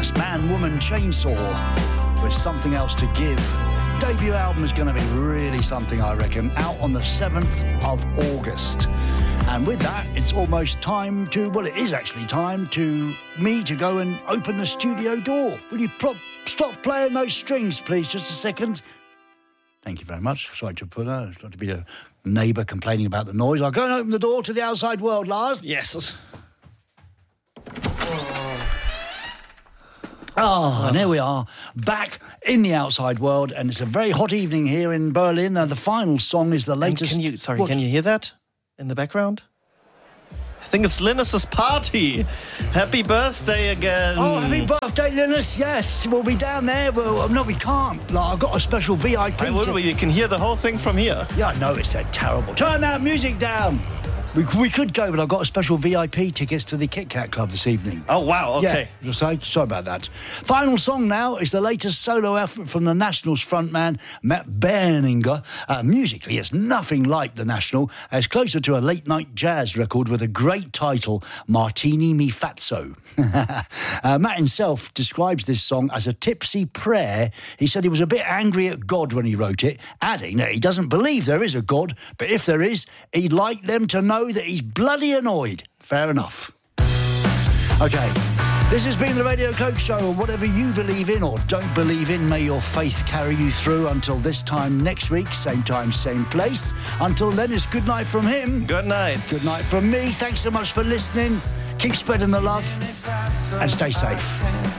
That's Man, Woman, Chainsaw with Something Else to Give. Debut album is going to be really something, I reckon, out on the 7th of August. And with that, it's almost time to, well, it is actually time to me to go and open the studio door. Will you stop playing those strings, please, just a second? Thank you very much. Sorry to be a neighbour complaining about the noise. I'll go and open the door to the outside world, Lars. Yes. And here we are, back in the outside world, and it's a very hot evening here in Berlin. The final song is the latest... Can you hear that in the background? I think it's Linus's party. Happy birthday again. Oh, happy birthday, Linus. Yes, we'll be down there. Well, no, we can't. I've got a special VIP. You can hear the whole thing from here. Yeah, I know, it's terrible. Turn that music down. We could go, but I've got a special VIP tickets to the Kit Kat Club this evening. Oh, wow, okay. Yeah, sorry about that. Final song now is the latest solo effort from the National's frontman, Matt Berninger. Musically, it's nothing like the National. It's closer to a late-night jazz record with a great title, Martini Mi Fazzo. Matt himself describes this song as a tipsy prayer. He said he was a bit angry at God when he wrote it, adding that he doesn't believe there is a God, but if there is, he'd like them to know that he's bloody annoyed. Fair enough. Okay, this has been the Radio Coke Show, and whatever you believe in or don't believe in, may your faith carry you through until this time next week, same time, same place. Until then, it's good night from him. Good night. Good night from me. Thanks so much for listening. Keep spreading the love and stay safe.